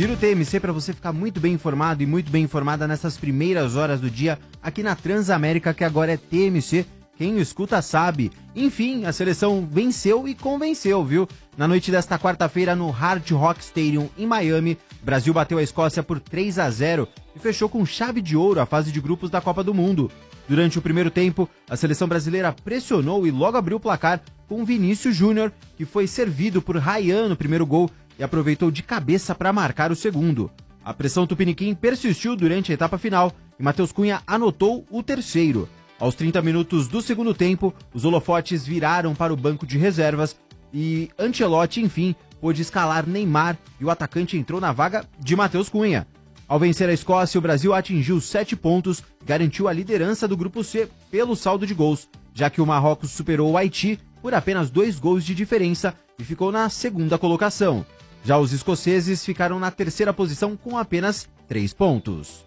Giro TMC para você ficar muito bem informado e muito bem informada nessas primeiras horas do dia aqui na Transamérica, que agora é TMC. Quem escuta sabe. Enfim, a seleção venceu e convenceu, viu? Na noite desta quarta-feira no Hard Rock Stadium em Miami, o Brasil bateu a Escócia por 3-0 e fechou com chave de ouro a fase de grupos da Copa do Mundo. Durante o primeiro tempo, a seleção brasileira pressionou e logo abriu o placar com Vinícius Júnior, que foi servido por Ryan no primeiro gol e aproveitou de cabeça para marcar o segundo. A pressão tupiniquim persistiu durante a etapa final e Matheus Cunha anotou o terceiro. Aos 30 minutos do segundo tempo, os holofotes viraram para o banco de reservas e Ancelotti, enfim, pôde escalar Neymar e o atacante entrou na vaga de Matheus Cunha. Ao vencer a Escócia, o Brasil atingiu 7 pontos, garantiu a liderança do Grupo C pelo saldo de gols, já que o Marrocos superou o Haiti por apenas 2 gols de diferença e ficou na segunda colocação. Já os escoceses ficaram na terceira posição com apenas 3 pontos.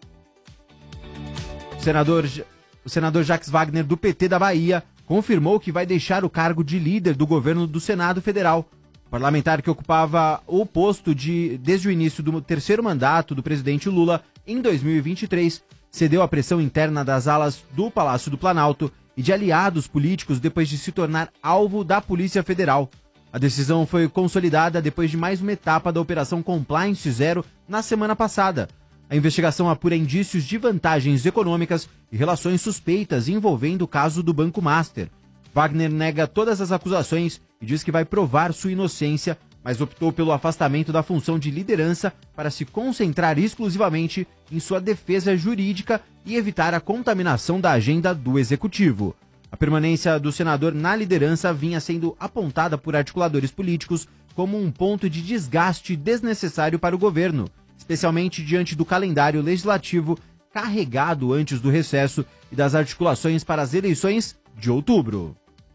O senador Jacques Wagner, do PT da Bahia, confirmou que vai deixar o cargo de líder do governo do Senado Federal. O parlamentar, que ocupava o posto desde o início do terceiro mandato do presidente Lula, em 2023, cedeu à pressão interna das alas do Palácio do Planalto e de aliados políticos depois de se tornar alvo da Polícia Federal. A decisão foi consolidada depois de mais uma etapa da Operação Compliance Zero na semana passada. A investigação apura indícios de vantagens econômicas e relações suspeitas envolvendo o caso do Banco Master. Wagner nega todas as acusações e diz que vai provar sua inocência, mas optou pelo afastamento da função de liderança para se concentrar exclusivamente em sua defesa jurídica e evitar a contaminação da agenda do executivo. A permanência do senador na liderança vinha sendo apontada por articuladores políticos como um ponto de desgaste desnecessário para o governo, especialmente diante do calendário legislativo carregado antes do recesso e das articulações para as eleições de outubro.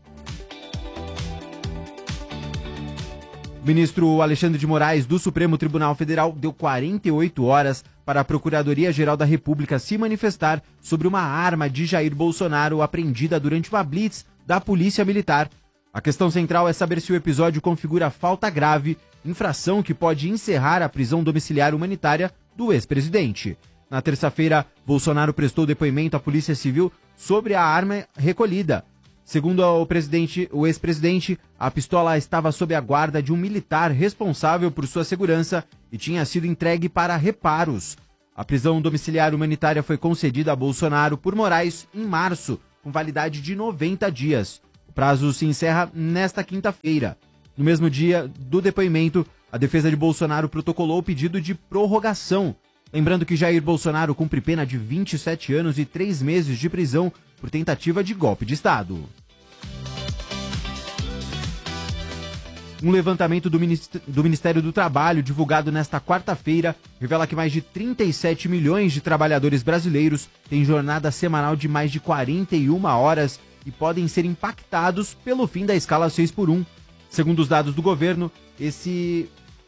O ministro Alexandre de Moraes, do Supremo Tribunal Federal, deu 48 horas para a Procuradoria-Geral da República se manifestar sobre uma arma de Jair Bolsonaro apreendida durante uma blitz da Polícia Militar. A questão central é saber se o episódio configura falta grave, infração que pode encerrar a prisão domiciliar humanitária do ex-presidente. Na terça-feira, Bolsonaro prestou depoimento à Polícia Civil sobre a arma recolhida. Segundo o ex-presidente, a pistola estava sob a guarda de um militar responsável por sua segurança e tinha sido entregue para reparos. A prisão domiciliar humanitária foi concedida a Bolsonaro por Moraes em março, com validade de 90 dias. O prazo se encerra nesta quinta-feira. No mesmo dia do depoimento, a defesa de Bolsonaro protocolou o pedido de prorrogação. Lembrando que Jair Bolsonaro cumpre pena de 27 anos e 3 meses de prisão por tentativa de golpe de Estado. Um levantamento do Ministério do Trabalho, divulgado nesta quarta-feira, revela que mais de 37 milhões de trabalhadores brasileiros têm jornada semanal de mais de 41 horas e podem ser impactados pelo fim da escala 6x1. Segundo os dados do governo, esse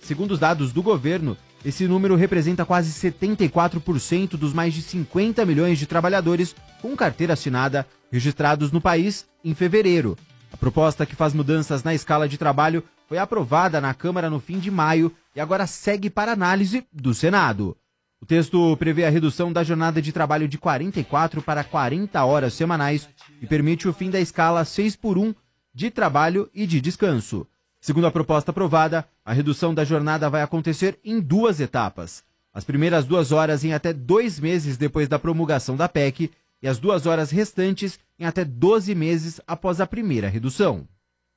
número representa quase 74% dos mais de 50 milhões de trabalhadores com carteira assinada registrados no país em fevereiro. A proposta, que faz mudanças na escala de trabalho, foi aprovada na Câmara no fim de maio e agora segue para análise do Senado. O texto prevê a redução da jornada de trabalho de 44 para 40 horas semanais e permite o fim da escala 6x1 de trabalho e de descanso. Segundo a proposta aprovada, a redução da jornada vai acontecer em 2 etapas. As primeiras 2 horas em até 2 meses depois da promulgação da PEC e as 2 horas restantes em até 12 meses após a primeira redução.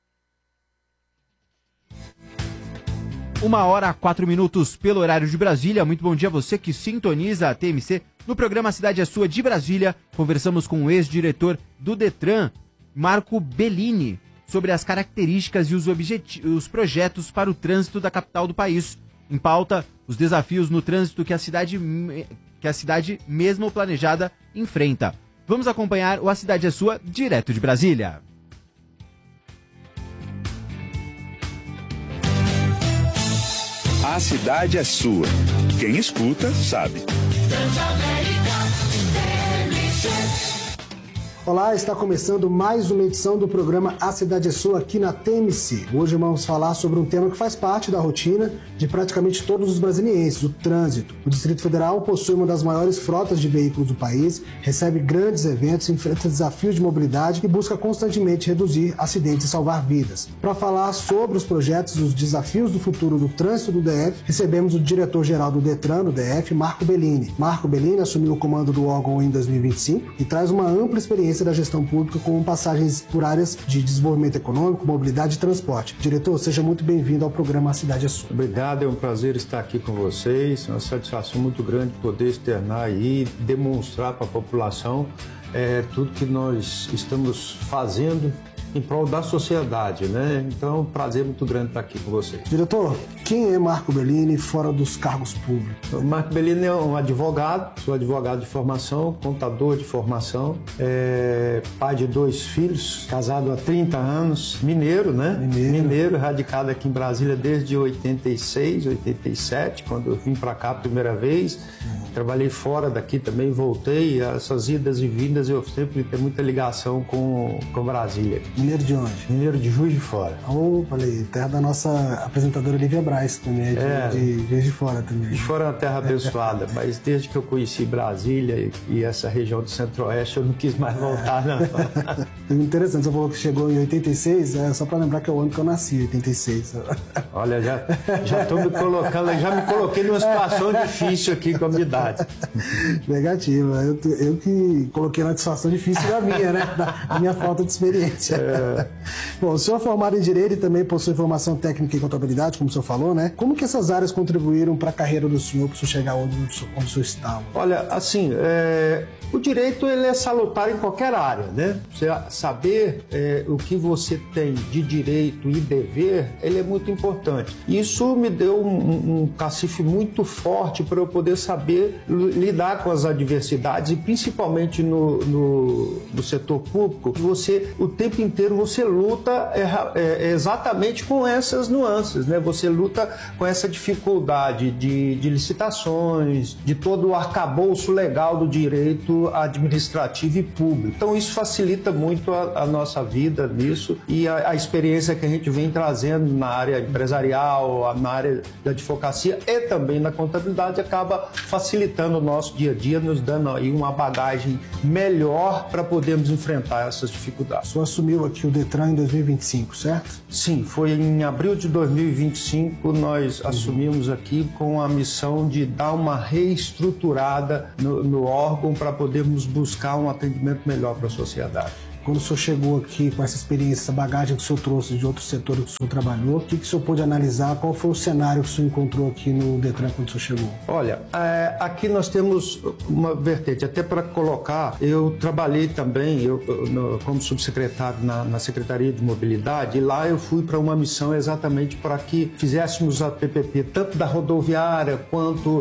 1h04 pelo horário de Brasília. Muito bom dia a você que sintoniza a TMC. No programa Cidade é Sua de Brasília, conversamos com o ex-diretor do Detran, Marco Bellini, sobre as características e os projetos para o trânsito da capital do país. Em pauta, os desafios no trânsito que a cidade mesmo planejada enfrenta. Vamos acompanhar o A Cidade é Sua, direto de Brasília. A cidade é sua. Quem escuta, sabe. Olá, está começando mais uma edição do programa A Cidade é Sua aqui na TMC. Hoje vamos falar sobre um tema que faz parte da rotina de praticamente todos os brasilienses, o trânsito. O Distrito Federal possui uma das maiores frotas de veículos do país, recebe grandes eventos, enfrenta desafios de mobilidade e busca constantemente reduzir acidentes e salvar vidas. Para falar sobre os projetos e os desafios do futuro do trânsito do DF, recebemos o diretor-geral do Detran do DF, Marco Bellini. Marco Bellini assumiu o comando do órgão em 2025 e traz uma ampla experiência da gestão pública com passagens por áreas de desenvolvimento econômico, mobilidade e transporte. Diretor, seja muito bem-vindo ao programa A Cidade é Sua. Obrigado, é um prazer estar aqui com vocês, é uma satisfação muito grande poder externar e demonstrar para a população tudo que nós estamos fazendo em prol da sociedade, né? Então, é um prazer muito grande estar aqui com vocês. Diretor, quem é Marco Bellini fora dos cargos públicos? O Marco Bellini é um advogado, sou advogado de formação, contador de formação, pai de 2 filhos, casado há 30 anos, mineiro, né? Mineiro, radicado aqui em Brasília desde 86, 87, quando eu vim para cá a primeira vez. Trabalhei fora daqui também, voltei. Essas idas e vindas eu sempre tenho muita ligação com Brasília. Mineiro de onde? Mineiro de Juiz de Fora. Falei, terra da nossa apresentadora Lívia Braz também, de Juiz de Fora também. Juiz de Fora é uma terra abençoada, mas desde que eu conheci Brasília e essa região do Centro-Oeste, eu não quis mais voltar, não. Interessante, você falou que chegou em 86, só para lembrar que é o ano que eu nasci, 86. Olha, já estou me colocando, já me coloquei numa situação difícil aqui com a minha idade. Negativa, eu que coloquei na situação difícil da minha, né? Da minha falta de experiência. Bom, o senhor é formado em Direito e também possui formação técnica em contabilidade, como o senhor falou, né? Como que essas áreas contribuíram para a carreira do senhor, para o senhor chegar onde o senhor está? Olha, assim, o direito ele é salutar em qualquer área, né? Você saber o que você tem de direito e dever, ele é muito importante. Isso me deu um cacife muito forte para eu poder saber lidar com as adversidades e principalmente no setor público, você o tempo inteiro você luta exatamente com essas nuances, né? Você luta com essa dificuldade de licitações, de todo o arcabouço legal do direito administrativo e público. Então isso facilita muito a nossa vida nisso e a experiência que a gente vem trazendo na área empresarial, na área da advocacia e também na contabilidade acaba facilitando o nosso dia a dia, nos dando aí uma bagagem melhor para podermos enfrentar essas dificuldades. O senhor assumiu aqui o Detran em 2025, certo? Sim, foi em abril de 2025 nós assumimos aqui com a missão de dar uma reestruturada no órgão para podermos buscar um atendimento melhor para a sociedade. Quando o senhor chegou aqui com essa experiência, essa bagagem que o senhor trouxe de outros setores que o senhor trabalhou, o que o senhor pôde analisar? Qual foi o cenário que o senhor encontrou aqui no Detran quando o senhor chegou? Olha, aqui nós temos uma vertente, até para colocar, eu trabalhei também como subsecretário na Secretaria de Mobilidade e lá eu fui para uma missão exatamente para que fizéssemos a PPP tanto da rodoviária quanto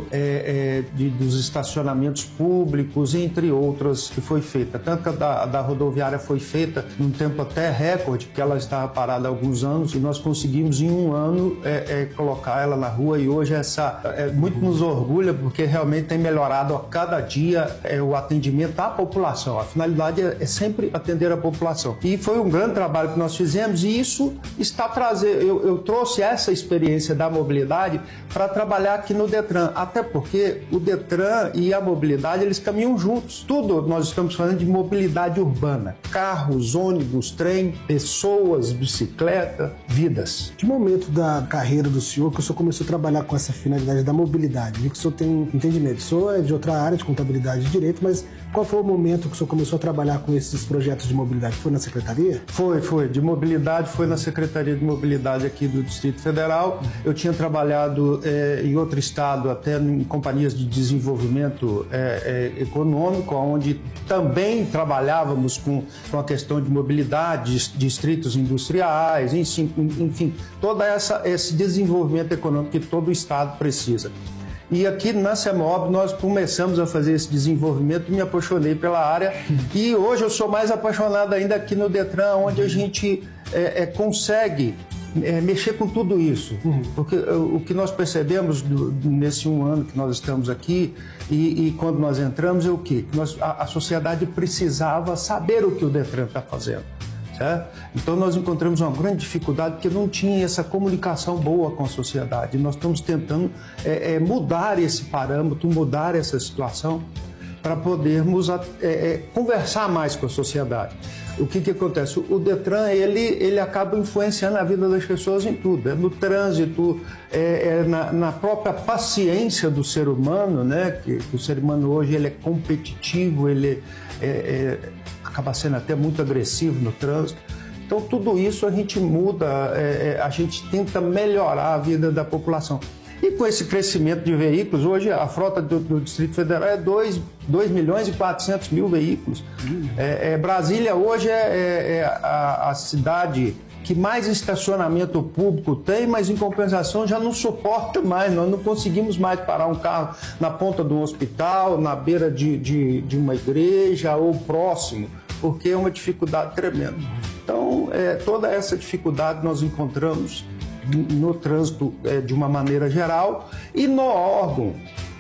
dos estacionamentos públicos, entre outras, que foi feita. Tanto que a da rodoviária foi feita num tempo até recorde, porque ela estava parada há alguns anos e nós conseguimos em um ano colocar ela na rua e hoje muito nos orgulha porque realmente tem melhorado a cada dia o atendimento à população. A finalidade é sempre atender a população. E foi um grande trabalho que nós fizemos e isso está trazendo, eu trouxe essa experiência da mobilidade para trabalhar aqui no Detran, até porque o Detran e a mobilidade eles caminham juntos. Tudo nós estamos falando de mobilidade urbana. Carros, ônibus, trem, pessoas, bicicleta, vidas. Que momento da carreira do senhor que o senhor começou a trabalhar com essa finalidade da mobilidade? Vi que o senhor tem entendimento. O senhor é de outra área, de contabilidade e direito, mas qual foi o momento que o senhor começou a trabalhar com esses projetos de mobilidade? Foi na secretaria? Foi. De mobilidade foi na Secretaria de Mobilidade aqui do Distrito Federal. Eu tinha trabalhado em outro estado, até em companhias de desenvolvimento econômico, onde também trabalhávamos com a questão de mobilidade, distritos industriais, enfim, todo esse desenvolvimento econômico que todo o estado precisa. E aqui na CEMOB nós começamos a fazer esse desenvolvimento e me apaixonei pela área. E hoje eu sou mais apaixonado ainda aqui no Detran, onde a gente consegue mexer com tudo isso. Porque o que nós percebemos nesse 1 ano que nós estamos aqui e quando nós entramos é o quê? A sociedade precisava saber o que o Detran está fazendo. Certo? Então nós encontramos uma grande dificuldade porque não tinha essa comunicação boa com a sociedade. Nós estamos tentando mudar esse parâmetro, mudar essa situação para podermos conversar mais com a sociedade. O que acontece? O Detran ele acaba influenciando a vida das pessoas em tudo, no trânsito, na própria paciência do ser humano, né? Que o ser humano hoje ele é competitivo, ele acaba sendo até muito agressivo no trânsito. Então tudo isso a gente muda, a gente tenta melhorar a vida da população. E com esse crescimento de veículos, hoje a frota do Distrito Federal é 2.400.000 veículos. Brasília hoje é a cidade que mais estacionamento público tem, mas em compensação já não suporta mais. Nós não conseguimos mais parar um carro na ponta de um hospital, na beira de uma igreja ou próximo, porque é uma dificuldade tremenda. Então, toda essa dificuldade nós encontramos no trânsito de uma maneira geral e no órgão.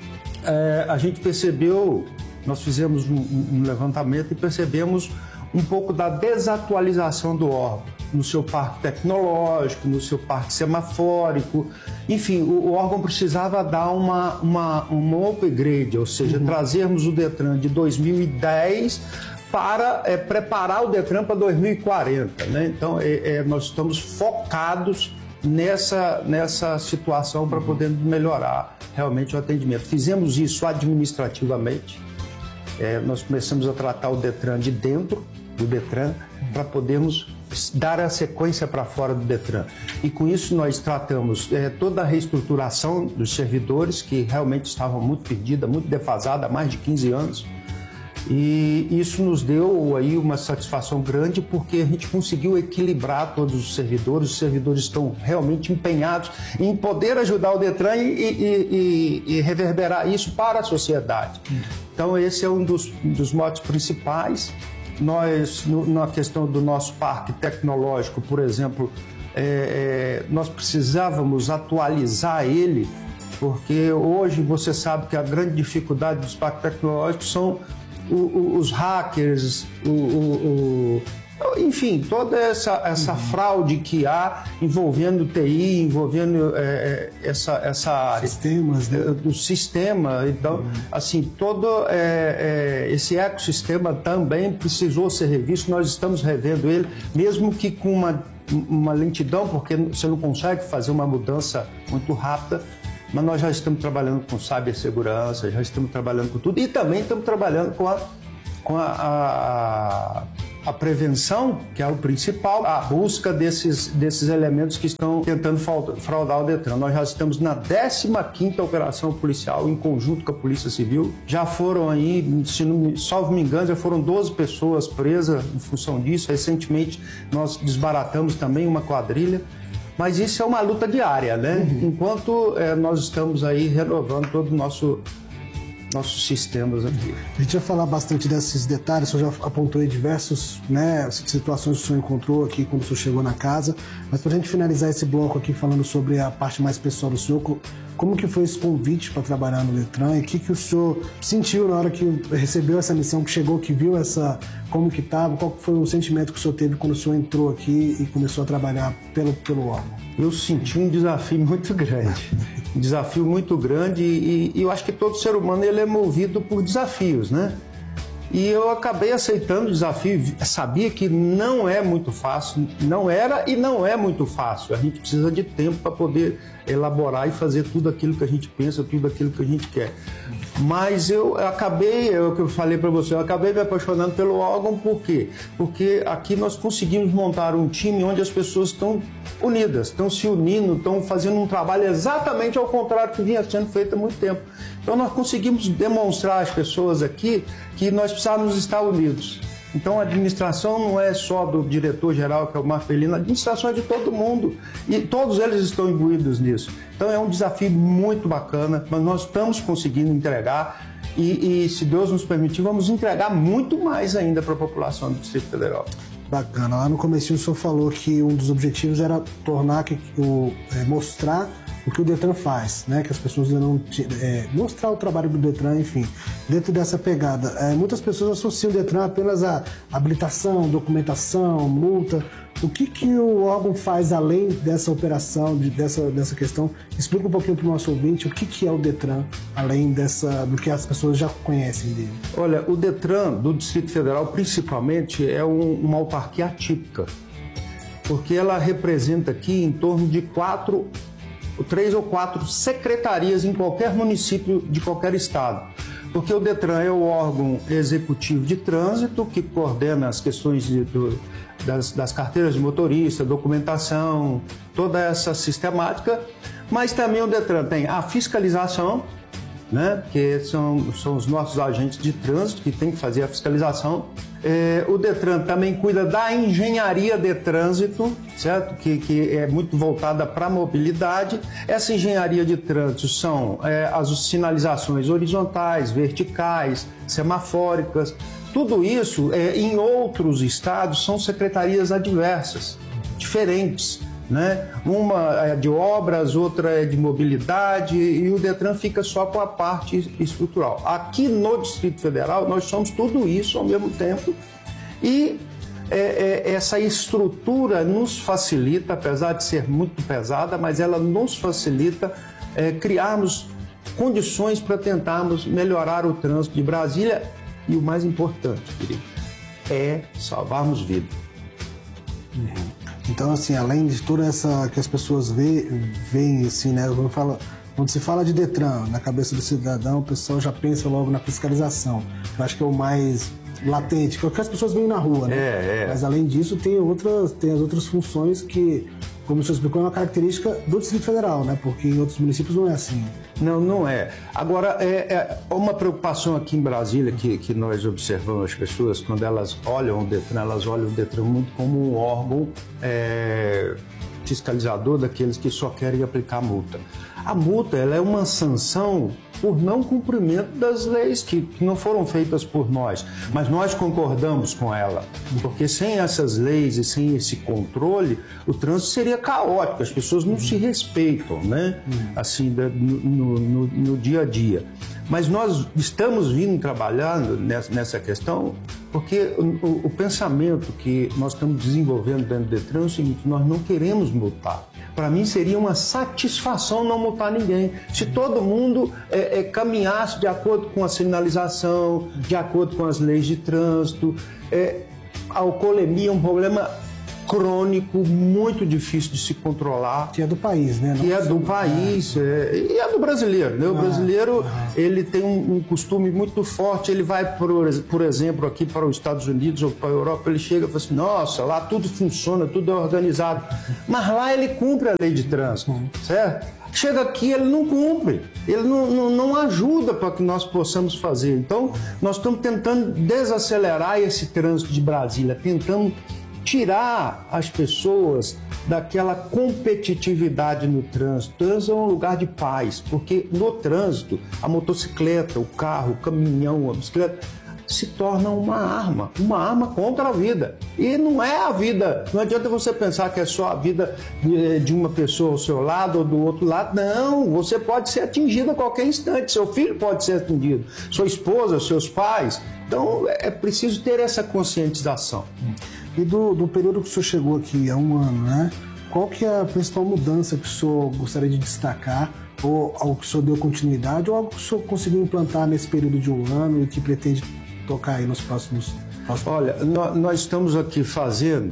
A gente percebeu, nós fizemos um levantamento e percebemos um pouco da desatualização do órgão, no seu parque tecnológico, no seu parque semafórico, enfim, o órgão precisava dar um upgrade, ou seja, trazermos o Detran de 2010 para preparar o Detran para 2040, né? Então, nós estamos focados nessa situação para poder melhorar realmente o atendimento. Fizemos isso administrativamente, nós começamos a tratar o Detran de dentro do Detran para podermos dar a sequência para fora do Detran. E com isso nós tratamos toda a reestruturação dos servidores que realmente estavam muito perdida, muito defasada há mais de 15 anos. E isso nos deu aí uma satisfação grande porque a gente conseguiu equilibrar todos os servidores estão realmente empenhados em poder ajudar o Detran e reverberar isso para a sociedade. Então esse é um dos motivos principais. Nós, na questão do nosso parque tecnológico, por exemplo, nós precisávamos atualizar ele, porque hoje você sabe que a grande dificuldade dos parques tecnológicos são os hackers, enfim, toda essa fraude que há envolvendo TI, envolvendo essa área. Sistemas, né? Do sistema. Então, assim, todo esse ecossistema também precisou ser revisto. Nós estamos revendo ele, mesmo que com uma lentidão, porque você não consegue fazer uma mudança muito rápida. Mas nós já estamos trabalhando com cibersegurança, já estamos trabalhando com tudo e também estamos trabalhando com a prevenção, que é o principal, a busca desses elementos que estão tentando fraudar o Detran. Nós já estamos na 15ª operação policial em conjunto com a Polícia Civil. Já foram aí, salvo me engano, já foram 12 pessoas presas em função disso. Recentemente nós desbaratamos também uma quadrilha. Mas isso é uma luta diária, né? Enquanto nós estamos aí renovando todo o nossos sistemas aqui. A gente vai falar bastante desses detalhes, o senhor já apontou aí diversas situações que o senhor encontrou aqui quando o senhor chegou na casa, mas para a gente finalizar esse bloco aqui falando sobre a parte mais pessoal do senhor, como que foi esse convite para trabalhar no Detran e o que o senhor sentiu na hora que recebeu essa missão, que chegou, que viu como que estava, qual foi o sentimento que o senhor teve quando o senhor entrou aqui e começou a trabalhar pelo órgão? Eu senti um desafio muito grande, e eu acho que todo ser humano ele é movido por desafios, né? E eu acabei aceitando o desafio, sabia que não é muito fácil, não era e não é muito fácil. A gente precisa de tempo para poder elaborar e fazer tudo aquilo que a gente pensa, tudo aquilo que a gente quer. Mas eu acabei, é o que eu falei para você, eu acabei me apaixonando pelo órgão, por quê? Porque aqui nós conseguimos montar um time onde as pessoas estão unidas, estão se unindo, estão fazendo um trabalho exatamente ao contrário do que vinha sendo feito há muito tempo. Então nós conseguimos demonstrar às pessoas aqui que nós precisávamos estar unidos. Então a administração não é só do diretor-geral, que é o Marcelino, a administração é de todo mundo e todos eles estão imbuídos nisso. Então é um desafio muito bacana, mas nós estamos conseguindo entregar e se Deus nos permitir, vamos entregar muito mais ainda para a população do Distrito Federal. Bacana. Lá no comecinho o senhor falou que um dos objetivos era mostrar o que o Detran faz, né? Que as pessoas ainda não... mostrar o trabalho do Detran, enfim. Dentro dessa pegada, muitas pessoas associam o Detran apenas a habilitação, documentação, multa. O que o órgão faz além dessa operação, dessa questão? Explica um pouquinho para o nosso ouvinte o que é o Detran, além do que as pessoas já conhecem dele. Olha, o Detran do Distrito Federal, principalmente, é uma autarquia atípica, porque ela representa aqui em torno de 3 ou 4 secretarias em qualquer município de qualquer estado. Porque o Detran é o órgão executivo de trânsito que coordena as questões das carteiras de motorista, documentação, toda essa sistemática, mas também o Detran tem a fiscalização, né, que são os nossos agentes de trânsito que tem que fazer a fiscalização. O Detran também cuida da engenharia de trânsito, certo? Que é muito voltada para a mobilidade. Essa engenharia de trânsito são as sinalizações horizontais, verticais, semafóricas. Tudo isso, em outros estados, são secretarias adversas, diferentes, né? Uma é de obras, outra é de mobilidade, e o Detran fica só com a parte estrutural. Aqui no Distrito Federal, nós somos tudo isso ao mesmo tempo, e essa estrutura nos facilita, apesar de ser muito pesada, mas ela nos facilita criarmos condições para tentarmos melhorar o trânsito de Brasília, e o mais importante, querido, é salvarmos vidas. Então, assim, além de toda essa que as pessoas veem, assim, né? Quando se fala de Detran, na cabeça do cidadão, o pessoal já pensa logo na fiscalização. Eu acho que é o mais latente, que é o que as pessoas veem na rua, né? Mas, além disso, tem as outras funções que, como o senhor explicou, é uma característica do Distrito Federal, né? Porque em outros municípios não é assim. Não é. Agora, uma preocupação aqui em Brasília que nós observamos as pessoas, quando elas olham o Detran, elas olham o Detran muito como um órgão fiscalizador daqueles que só querem aplicar multa. A multa, ela é uma sanção por não cumprimento das leis que não foram feitas por nós, mas nós concordamos com ela, porque sem essas leis e sem esse controle, o trânsito seria caótico, as pessoas não se respeitam, né? Assim, no dia a dia. Mas nós estamos vindo trabalhando nessa questão porque o pensamento que nós estamos desenvolvendo dentro do Detran é o seguinte: nós não queremos multar. Para mim seria uma satisfação não multar ninguém. Se todo mundo caminhasse de acordo com a sinalização, de acordo com as leis de trânsito. A alcoolemia é um problema crônico, muito difícil de se controlar. Que é do país, né? Que é do país, e é do brasileiro, né? O brasileiro, ele tem um costume muito forte, ele vai, por exemplo, aqui para os Estados Unidos ou para a Europa, ele chega e fala assim: nossa, lá tudo funciona, tudo é organizado. Mas lá ele cumpre a lei de trânsito, certo? Chega aqui, ele não cumpre, ele não ajuda para que nós possamos fazer. Então, nós estamos tentando desacelerar esse trânsito de Brasília, tentando tirar as pessoas daquela competitividade no trânsito. O trânsito é um lugar de paz, porque no trânsito a motocicleta, o carro, o caminhão, a bicicleta se torna uma arma contra a vida. E não é a vida, não adianta você pensar que é só a vida de uma pessoa ao seu lado ou do outro lado. Não, você pode ser atingido a qualquer instante, seu filho pode ser atingido, sua esposa, seus pais. Então é preciso ter essa conscientização. E do período que o senhor chegou aqui, há um ano, né? Qual que é a principal mudança que o senhor gostaria de destacar, ou algo que o senhor deu continuidade, ou algo que o senhor conseguiu implantar nesse período de um ano e que pretende tocar aí nos próximos... Olha, nós estamos aqui fazendo,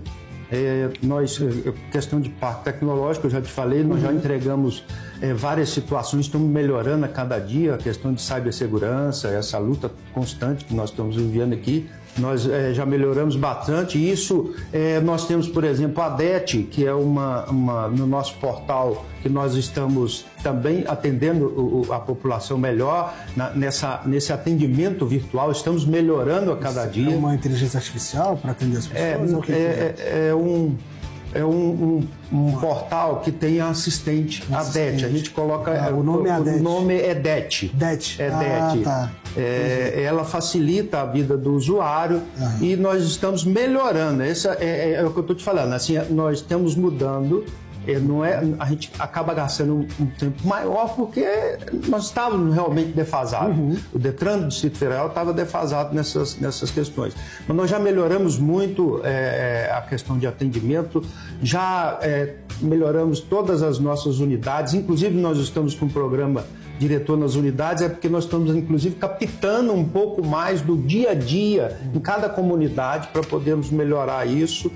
questão de parque tecnológico, eu já te falei, nós já entregamos várias situações, estamos melhorando a cada dia a questão de cibersegurança, essa luta constante que nós estamos vivendo aqui. Nós já melhoramos bastante. Isso, nós temos, por exemplo, a DET, que é no nosso portal, que nós estamos também atendendo a população melhor, nesse atendimento virtual, estamos melhorando a cada dia. É uma inteligência artificial para atender as pessoas? um portal que tem assistente, a DET. A gente coloca... o nome é a DET. O nome é DET. DET. É DET. Tá. Ela facilita a vida do usuário e nós estamos melhorando. Esse é o que eu estou te falando. Assim, nós estamos mudando. A gente acaba gastando um tempo maior porque nós estávamos realmente defasados. O Detran do Distrito Federal estava defasado nessas questões. Mas nós já melhoramos muito a questão de atendimento, já melhoramos todas as nossas unidades, inclusive nós estamos com um programa diretor nas unidades, porque nós estamos, inclusive, captando um pouco mais do dia a dia em cada comunidade para podermos melhorar isso.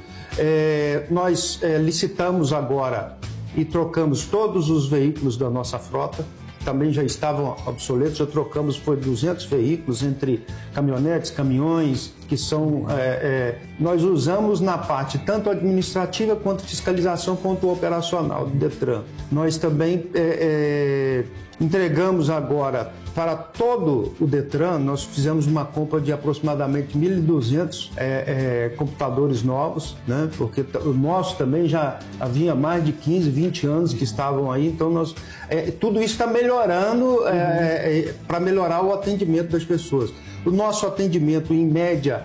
Nós licitamos agora e trocamos todos os veículos da nossa frota, também já estavam obsoletos, já trocamos, foi 200 veículos entre caminhonetes, caminhões, que são... nós usamos na parte tanto administrativa quanto fiscalização, quanto operacional do Detran. Nós também entregamos agora para todo o Detran, nós fizemos uma compra de aproximadamente 1.200 computadores novos, né? Porque o nosso também já havia mais de 15, 20 anos que estavam aí, então tudo isso está melhorando para melhorar o atendimento das pessoas. O nosso atendimento, em média,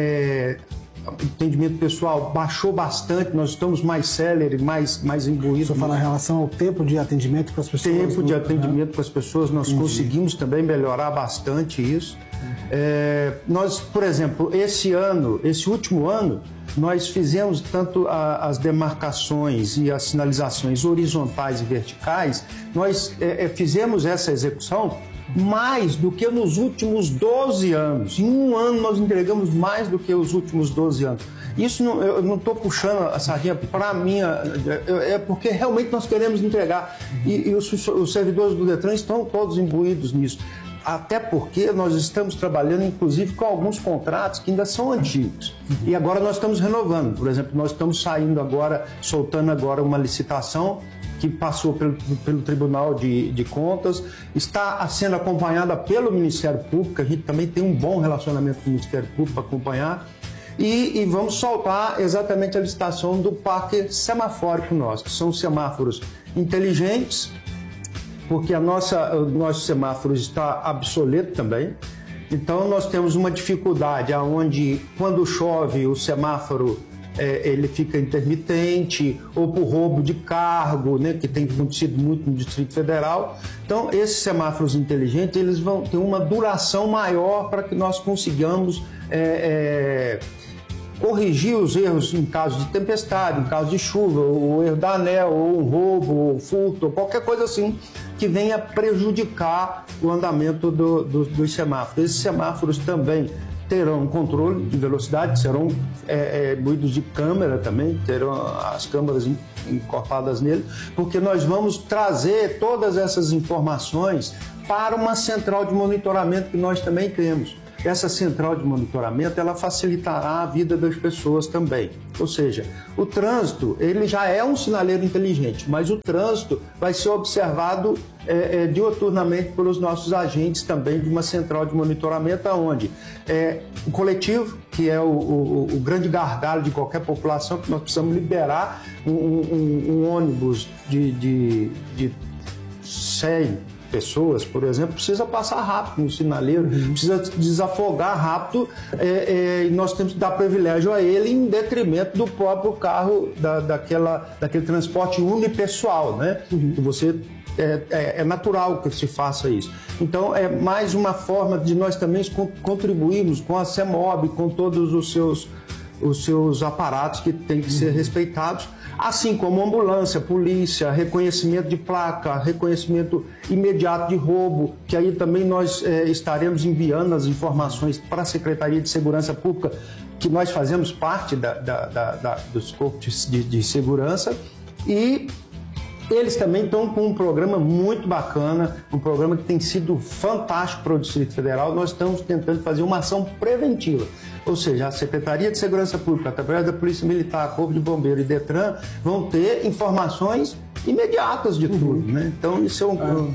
atendimento pessoal baixou bastante, nós estamos mais célere, mais imbuídos. Você fala em relação ao tempo de atendimento para as pessoas? Tempo de atendimento para as pessoas, nós conseguimos também melhorar bastante isso. Nós, por exemplo, esse último ano, nós fizemos tanto as demarcações e as sinalizações horizontais e verticais, nós fizemos essa execução mais do que nos últimos 12 anos. Em um ano nós entregamos mais do que os últimos 12 anos. Isso eu não estou puxando a sardinha para mim, é porque realmente nós queremos entregar. E os servidores do Detran estão todos imbuídos nisso. Até porque nós estamos trabalhando, inclusive, com alguns contratos que ainda são antigos. E agora nós estamos renovando. Por exemplo, nós estamos soltando agora uma licitação que passou pelo Tribunal de Contas, está sendo acompanhada pelo Ministério Público, a gente também tem um bom relacionamento com o Ministério Público para acompanhar, e vamos soltar exatamente a licitação do parque semafórico nosso, que são semáforos inteligentes, porque o nosso semáforo está obsoleto também. Então nós temos uma dificuldade onde, quando chove, o semáforo ele fica intermitente, ou por roubo de cargo, né, que tem acontecido muito no Distrito Federal. Então, esses semáforos inteligentes, eles vão ter uma duração maior para que nós consigamos corrigir os erros em caso de tempestade, em caso de chuva, ou erro da ANEEL, ou um roubo, ou furto, ou qualquer coisa assim que venha prejudicar o andamento dos semáforos. Esses semáforos também terão controle de velocidade, serão imbuídos de câmera também, terão as câmeras incorporadas nele, porque nós vamos trazer todas essas informações para uma central de monitoramento que nós também temos. Essa central de monitoramento, ela facilitará a vida das pessoas também. Ou seja, o trânsito, ele já é um sinaleiro inteligente, mas o trânsito vai ser observado diuturnamente pelos nossos agentes também de uma central de monitoramento, onde o coletivo, que é o grande gargalo de qualquer população, que nós precisamos liberar um ônibus de 100 pessoas, por exemplo, precisa passar rápido no sinaleiro, precisa desafogar rápido, e nós temos que dar privilégio a ele em detrimento do próprio carro, daquele transporte unipessoal, né? Que você é natural que se faça isso. Então, é mais uma forma de nós também contribuirmos com a CEMOB, com todos os seus aparatos que têm que ser respeitados, assim como ambulância, polícia, reconhecimento de placa, reconhecimento imediato de roubo, que aí também nós estaremos enviando as informações para a Secretaria de Segurança Pública, que nós fazemos parte dos corpos de segurança, e eles também estão com um programa muito bacana, um programa que tem sido fantástico para o Distrito Federal. Nós estamos tentando fazer uma ação preventiva, ou seja, a Secretaria de Segurança Pública, através da Polícia Militar, Corpo de Bombeiro e Detran, vão ter informações imediatas de tudo, né? Então isso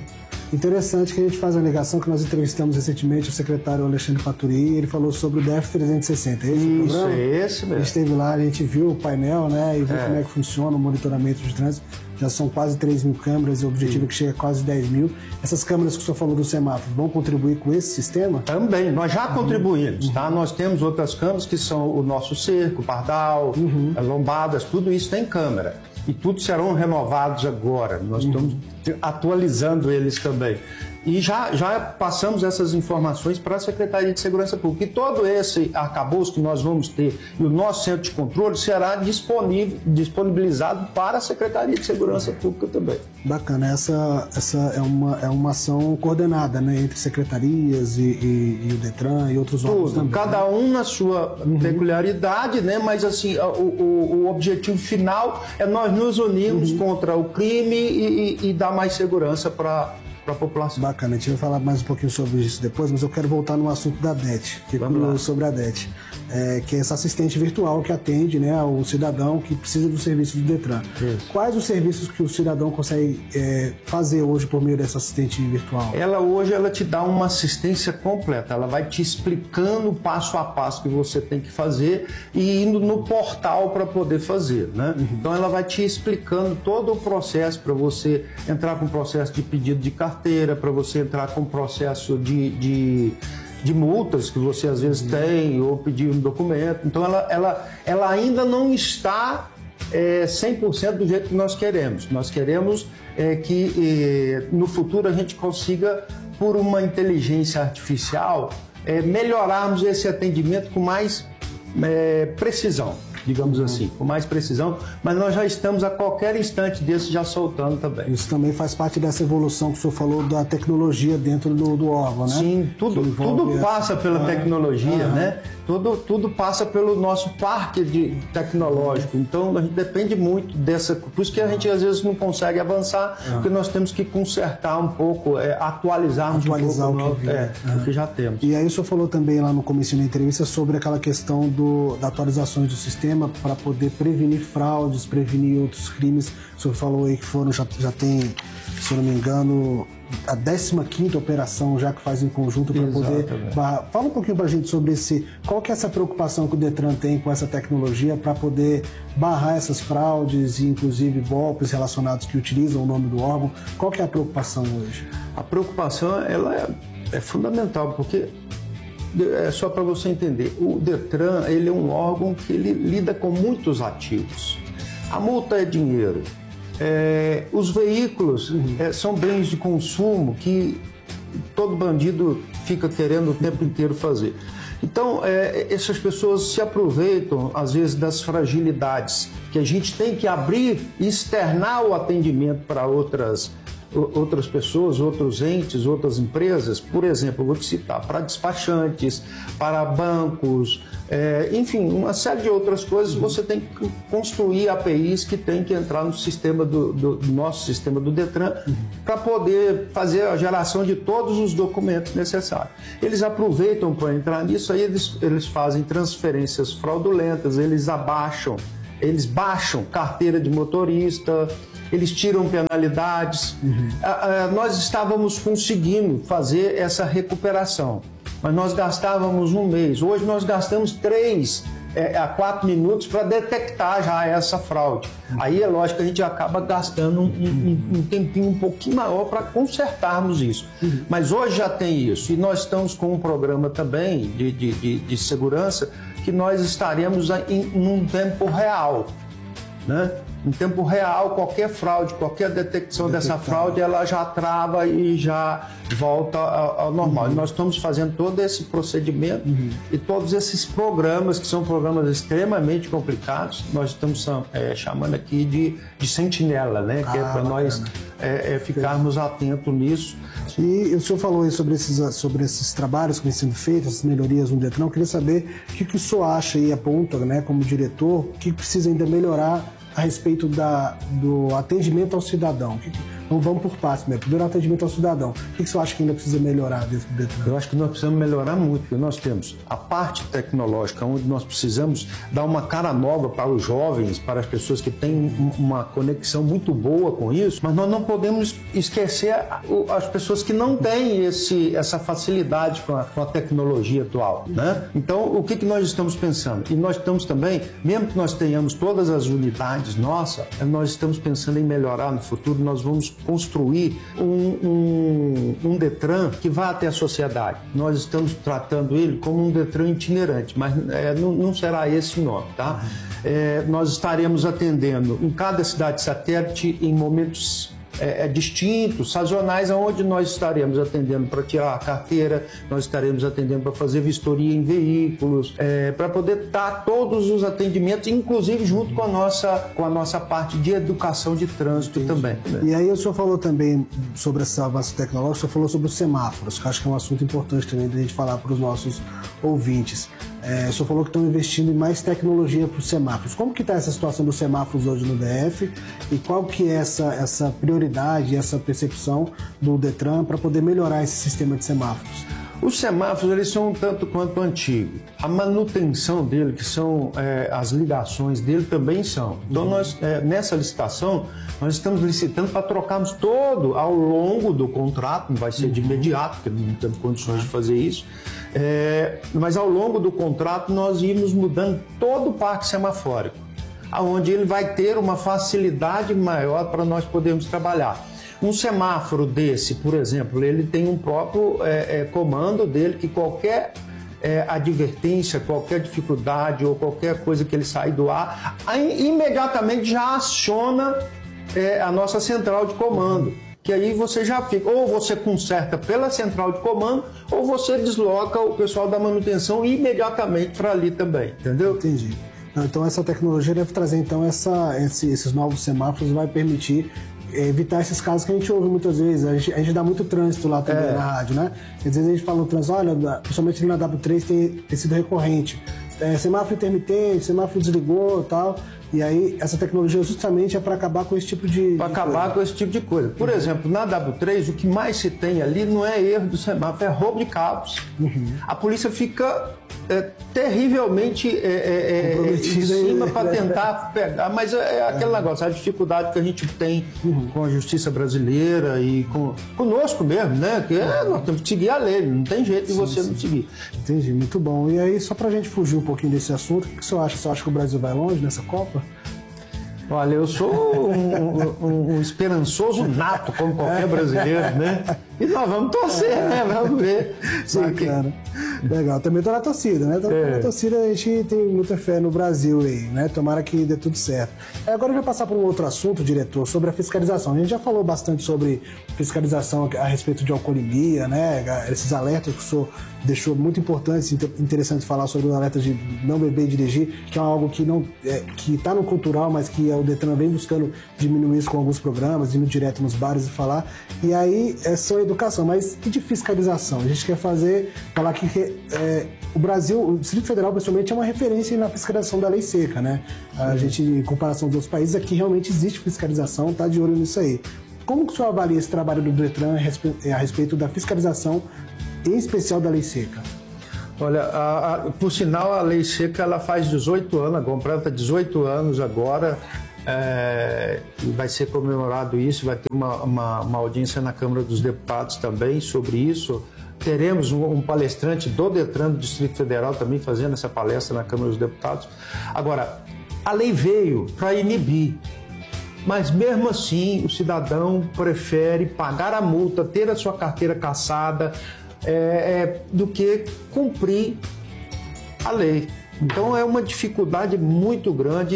Interessante que a gente faz a ligação que nós entrevistamos recentemente o secretário Alexandre Paturi, ele falou sobre o DEF 360. É esse o programa? É esse mesmo. A gente esteve lá, a gente viu o painel, né, e viu como é que funciona o monitoramento de trânsito. Já são quase 3.000 câmeras, o objetivo é que chega a quase 10.000. Essas câmeras que o senhor falou do semáforo vão contribuir com esse sistema? Também, nós já contribuímos, tá? Nós temos outras câmeras que são o nosso cerco, pardal, lombadas, tudo isso tem câmera. E tudo serão renovados agora. Nós estamos atualizando eles também. E já passamos essas informações para a Secretaria de Segurança Pública. E todo esse arcabouço que nós vamos ter e o nosso centro de controle será disponibilizado para a Secretaria de Segurança Pública também. Bacana, essa é uma ação coordenada, né, entre secretarias e o Detran e outros órgãos também. Cada um na sua peculiaridade, né? Mas assim, o objetivo final é nós nos unirmos contra o crime e dar mais segurança para a população. Bacana, a gente vai falar mais um pouquinho sobre isso depois, mas eu quero voltar no assunto da DET, sobre a DET, que é essa assistente virtual que atende, né, o cidadão que precisa do serviço do Detran. Isso. Quais os serviços que o cidadão consegue fazer hoje por meio dessa assistente virtual? Hoje ela te dá uma assistência completa, ela vai te explicando passo a passo que você tem que fazer e indo no portal para poder fazer, né? Então ela vai te explicando todo o processo para você entrar com o processo de pedido de carteira, para você entrar com o processo de multas que você às vezes tem, ou pedir um documento. Então ela ainda não está 100% do jeito que nós queremos. Nós queremos que no futuro a gente consiga, por uma inteligência artificial, melhorarmos esse atendimento com mais precisão, digamos assim, com mais precisão, mas nós já estamos a qualquer instante desse já soltando também. Isso também faz parte dessa evolução que o senhor falou da tecnologia dentro do órgão, né? Sim, tudo passa pela tecnologia, né? Tudo passa pelo nosso parque tecnológico. Então a gente depende muito dessa. Por isso que a gente às vezes não consegue avançar, porque nós temos que consertar um pouco, atualizar um pouco o que já temos. E aí o senhor falou também lá no começo da entrevista sobre aquela questão da atualizações do sistema para poder prevenir fraudes, prevenir outros crimes. O senhor falou aí que já tem, se eu não me engano, a 15ª operação já que faz em conjunto para poder barrar. Fala um pouquinho para a gente sobre qual que é essa preocupação que o Detran tem com essa tecnologia para poder barrar essas fraudes e inclusive golpes relacionados que utilizam o nome do órgão. Qual que é a preocupação hoje? A preocupação ela é fundamental, porque só para você entender, o Detran ele é um órgão que ele lida com muitos ativos. A multa é dinheiro. Os veículos são bens de consumo que todo bandido fica querendo o tempo inteiro fazer. Então, essas pessoas se aproveitam, às vezes, das fragilidades que a gente tem que abrir e externar o atendimento para outras pessoas, outros entes, outras empresas. Por exemplo, eu vou te citar, para despachantes, para bancos, enfim, uma série de outras coisas. Você tem que construir APIs que tem que entrar no sistema do nosso sistema do Detran para poder fazer a geração de todos os documentos necessários. Eles aproveitam para entrar nisso, aí eles fazem transferências fraudulentas, eles baixam carteira de motorista, eles tiram penalidades. Nós estávamos conseguindo fazer essa recuperação, mas nós gastávamos um mês. Hoje nós gastamos 3 a 4 minutos para detectar já essa fraude. Aí é lógico que a gente acaba gastando um tempinho um pouquinho maior para consertarmos isso. Mas hoje já tem isso. E nós estamos com um programa também de segurança que nós estaremos num tempo real, né? Em tempo real, qualquer fraude, qualquer detecção dessa fraude, ela já trava e já volta ao normal. E nós estamos fazendo todo esse procedimento e todos esses programas, que são programas extremamente complicados, nós estamos chamando aqui de sentinela, né? Que é para nós ficarmos atentos nisso. E o senhor falou aí sobre esses trabalhos que vêm sendo feitos, essas melhorias no Detran. Eu queria saber o que o senhor acha e aponta, né, como diretor, o que precisa ainda melhorar a respeito do atendimento ao cidadão. Então vamos por partes, né? Primeiro, atendimento ao cidadão. O que você acha que ainda precisa melhorar dentro do Detran? Eu acho que nós precisamos melhorar muito, porque nós temos a parte tecnológica, onde nós precisamos dar uma cara nova para os jovens, para as pessoas que têm uma conexão muito boa com isso, mas nós não podemos esquecer as pessoas que não têm essa facilidade com a tecnologia atual, né? Então, o que nós estamos pensando? E nós estamos também, mesmo que nós tenhamos todas as unidades nossas, nós estamos pensando em melhorar no futuro, nós vamos construir um Detran que vá até a sociedade. Nós estamos tratando ele como um Detran itinerante, mas não será esse o nome, tá? Nós estaremos atendendo em cada cidade satélite em momentos distintos, sazonais, onde nós estaremos atendendo para tirar a carteira, nós estaremos atendendo para fazer vistoria em veículos, para poder dar todos os atendimentos, inclusive junto com a nossa parte de educação de trânsito também. E aí o senhor falou também sobre esse avanço tecnológico, o senhor falou sobre os semáforos, que eu acho que é um assunto importante também da gente falar para os nossos ouvintes. O senhor falou que estão investindo em mais tecnologia para os semáforos. Como que está essa situação dos semáforos hoje no DF e qual que é essa prioridade, essa percepção do Detran para poder melhorar esse sistema de semáforos? Os semáforos, eles são um tanto quanto antigos. A manutenção dele, que são as ligações dele, também são. Então, nós, nessa licitação, nós estamos licitando para trocarmos todo ao longo do contrato, não vai ser de imediato, porque não temos condições de fazer isso, mas ao longo do contrato nós íamos mudando todo o parque semafórico, onde ele vai ter uma facilidade maior para nós podermos trabalhar. Um semáforo desse, por exemplo, ele tem um próprio comando dele, que qualquer advertência, qualquer dificuldade ou qualquer coisa que ele sair do ar, imediatamente já aciona a nossa central de comando. Que aí você já fica, ou você conserta pela central de comando, ou você desloca o pessoal da manutenção imediatamente para ali também, entendeu? Entendi. Então essa tecnologia deve trazer então esses novos semáforos, vai permitir evitar esses casos que a gente ouve muitas vezes. A gente dá muito trânsito lá também na rádio, né? Às vezes a gente fala no trânsito, olha, principalmente na W3 tem sido recorrente. Semáforo intermitente, semáforo desligou e tal. E aí, essa tecnologia justamente é para acabar com esse tipo de com esse tipo de coisa. Por exemplo, na W3, o que mais se tem ali não é erro do semáforo, é roubo de cabos. A polícia fica terrivelmente em cima para tentar pegar, mas é aquele negócio, a dificuldade que a gente tem com a justiça brasileira e conosco mesmo, né? Que nós temos que seguir a lei, não tem jeito de você não seguir. Entendi, muito bom. E aí, só para a gente fugir um pouquinho desse assunto, o que você acha? Você acha que o Brasil vai longe nessa Copa? Olha, eu sou um esperançoso nato, como qualquer brasileiro, né? E nós vamos torcer, né? Vamos ver. Sim, cara. Legal. Também tô na torcida, né? Na torcida a gente tem muita fé no Brasil aí, né? Tomara que dê tudo certo. Agora a gente vai passar por um outro assunto, diretor, sobre a fiscalização. A gente já falou bastante sobre fiscalização a respeito de alcoolemia, né? Esses alertas que o senhor deixou muito importantes, interessante falar sobre os alertas de não beber e dirigir, que é algo que não que está no cultural, mas que o Detran vem buscando diminuir isso com alguns programas, indo direto nos bares e falar. E aí é só educação, mas e de fiscalização? A gente quer falar que o Brasil, o Distrito Federal, principalmente, é uma referência na fiscalização da lei seca, né? A gente, em comparação com outros países, aqui realmente existe fiscalização, tá de olho nisso aí. Como que o senhor avalia esse trabalho do Detran a respeito da fiscalização, em especial da lei seca? Olha, por sinal, a lei seca ela faz 18 anos, completa 18 anos agora, e vai ser comemorado isso, vai ter uma audiência na Câmara dos Deputados também sobre isso. Teremos um palestrante do Detran do Distrito Federal também fazendo essa palestra na Câmara dos Deputados. Agora, a lei veio para inibir, mas mesmo assim o cidadão prefere pagar a multa, ter a sua carteira cassada, do que cumprir a lei. Então é uma dificuldade muito grande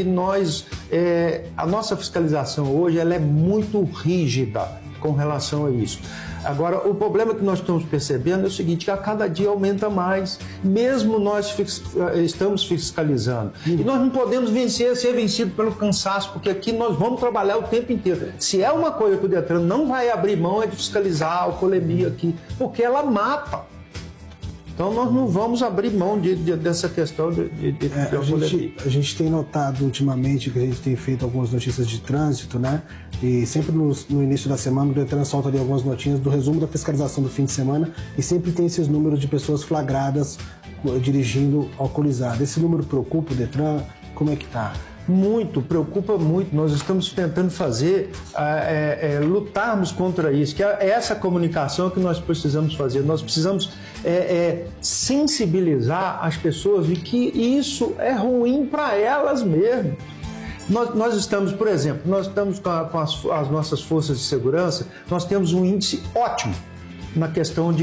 e a nossa fiscalização hoje ela é muito rígida com relação a isso. Agora, o problema que nós estamos percebendo é o seguinte, que a cada dia aumenta mais, mesmo nós estamos fiscalizando. E nós não podemos ser vencido pelo cansaço, porque aqui nós vamos trabalhar o tempo inteiro. Se é uma coisa que o Detran não vai abrir mão é de fiscalizar a alcoolemia aqui, porque ela mata. Então nós não vamos abrir mão dessa questão a gente tem notado ultimamente que a gente tem feito algumas notícias de trânsito, né? E sempre no início da semana o Detran solta ali algumas notinhas do resumo da fiscalização do fim de semana e sempre tem esses números de pessoas flagradas dirigindo alcoolizado. Esse número preocupa o Detran? Como é que tá? Muito, preocupa muito. Nós estamos tentando fazer, lutarmos contra isso, que é essa comunicação que nós precisamos fazer. Nós precisamos sensibilizar as pessoas de que isso é ruim para elas mesmo. Nós estamos, por exemplo, nós estamos com as nossas forças de segurança, nós temos um índice ótimo na questão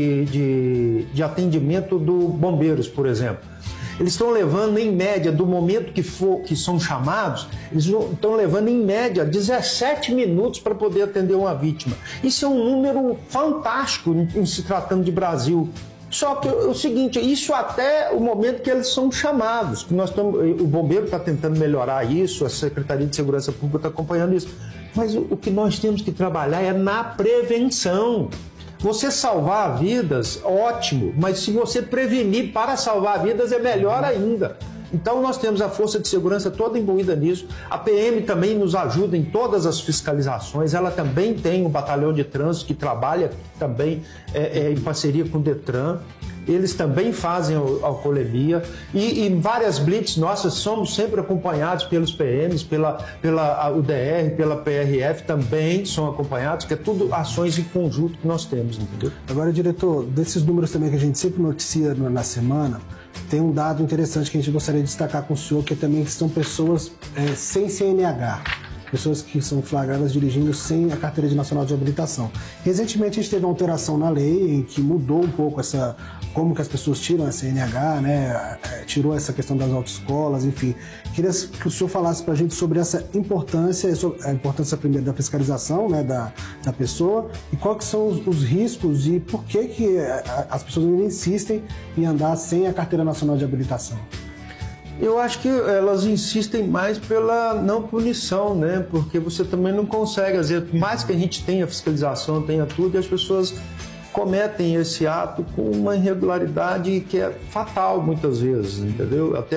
de atendimento do bombeiros, por exemplo. Eles estão levando, em média, do momento que são chamados, eles estão levando, em média, 17 minutos para poder atender uma vítima. Isso é um número fantástico em se tratando de Brasil. Só que é o seguinte, isso até o momento que eles são chamados. O bombeiro está tentando melhorar isso, a Secretaria de Segurança Pública está acompanhando isso. Mas o que nós temos que trabalhar é na prevenção. Você salvar vidas, ótimo, mas se você prevenir para salvar vidas é melhor ainda. Então nós temos a Força de Segurança toda imbuída nisso, a PM também nos ajuda em todas as fiscalizações, ela também tem um batalhão de trânsito que trabalha também em parceria com o Detran. Eles também fazem alcoolemia e em várias blitz nossas somos sempre acompanhados pelos PMs, pela UDR, pela PRF também são acompanhados, que é tudo ações em conjunto que nós temos, entendeu? Agora, diretor, desses números também que a gente sempre noticia na semana, tem um dado interessante que a gente gostaria de destacar com o senhor, que também são pessoas sem CNH. Pessoas que são flagradas dirigindo sem a Carteira Nacional de Habilitação. Recentemente a gente teve uma alteração na lei em que mudou um pouco como que as pessoas tiram a CNH, né? Tirou essa questão das autoescolas, enfim. Queria que o senhor falasse para a gente sobre essa importância, a importância primeiro da fiscalização, né, da pessoa, e quais que são os riscos e por que as pessoas ainda insistem em andar sem a Carteira Nacional de Habilitação. Eu acho que elas insistem mais pela não punição, né? Porque você também não consegue, às vezes, mais que a gente tenha fiscalização, tenha tudo, e as pessoas cometem esse ato com uma irregularidade que é fatal muitas vezes, entendeu? Até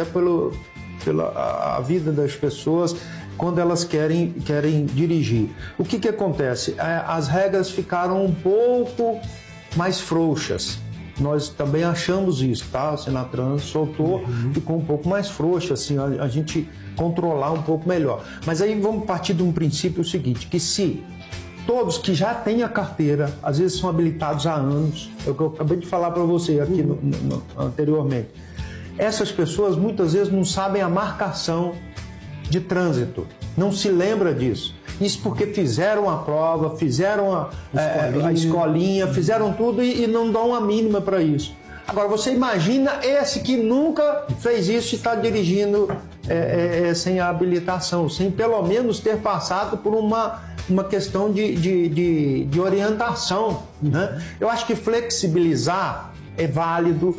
pela vida das pessoas quando elas querem dirigir. O que acontece? As regras ficaram um pouco mais frouxas. Nós também achamos isso, tá? A Senatrans soltou, ficou um pouco mais frouxa, assim, a gente controlar um pouco melhor. Mas aí vamos partir de um princípio seguinte, que se todos que já têm a carteira, às vezes são habilitados há anos, é o que eu acabei de falar para você aqui anteriormente, essas pessoas muitas vezes não sabem a marcação de trânsito, não se lembra disso. Isso porque fizeram a prova, fizeram a escolinha, fizeram tudo e não dão a mínima para isso. Agora, você imagina esse que nunca fez isso e está dirigindo sem a habilitação, sem pelo menos ter passado por uma questão de orientação, né? Eu acho que flexibilizar é válido,